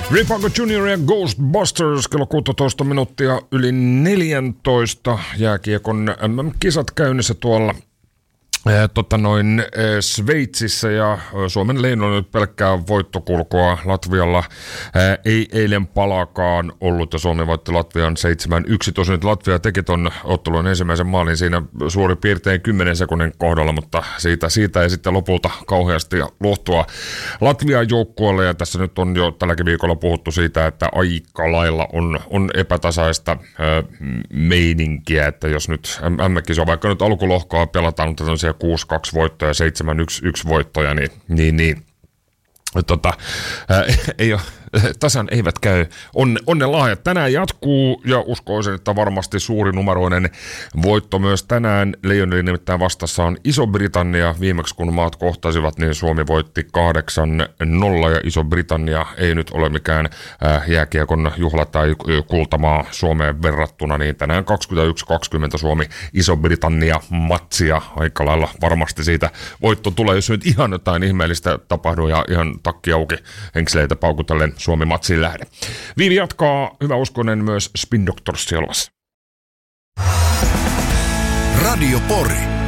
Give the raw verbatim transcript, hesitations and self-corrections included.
Ripago Junior ja Ghostbusters kello kuusitoista minuuttia yli neljätoista. Jääkiekon M M-kisat käynnissä tuolla Ee, tota noin e, Sveitsissä ja Suomen leinoilla nyt pelkkää voittokulkua. Latvialla e, ei eilen palaakaan ollut ja Suomi voitti Latvian seitsemän yksi. Tosin nyt Latvia teki ton ottelun ensimmäisen maalin siinä suurin piirtein kymmenen sekunnin kohdalla, mutta siitä, siitä ei sitten lopulta kauheasti lohtua Latvian joukkueelle. Ja tässä nyt on jo tälläkin viikolla puhuttu siitä, että aika lailla on, on epätasaista e, meininkiä, että jos nyt M M-kisa, vaikka nyt alkulohkoa pelataan, mutta on kuusi kaksi voittoja ja seitsemän yksi voittoja, niin, niin, niin. Tota, ää, ei ole, tasan eivät käy onne, onnen lahjat. Tänään jatkuu ja uskoisin, että varmasti suurinumeroinen voitto myös tänään. Leijonille nimittäin vastassa on Iso-Britannia. Viimeksi kun maat kohtasivat, niin Suomi voitti kahdeksan nolla ja Iso-Britannia ei nyt ole mikään ää, jääkiekon juhla tai kultamaa Suomeen verrattuna, niin tänään kaksikymmentäyksi kaksikymmentä Suomi Iso-Britannia matsia. Aika lailla varmasti siitä voitto tulee, jos nyt ihan jotain ihmeellistä tapahtuu ja ihan takki auki henkseleitä paukutellen Suomi-matsiin lähde. Viivi jatkaa hyväuskoinen myös Spin Doctors Selvassa. Radio Pori.